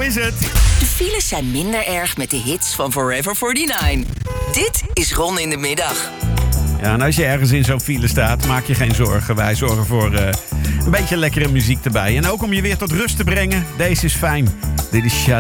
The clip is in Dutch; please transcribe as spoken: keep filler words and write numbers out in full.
is het. De files zijn minder erg met de hits van Forever eenenveertig. Dit is Ron in de middag. Ja, en als je ergens in zo'n file staat, maak je geen zorgen. Wij zorgen voor uh, een beetje lekkere muziek erbij. En ook om je weer tot rust te brengen. Deze is fijn. Dit is Sade.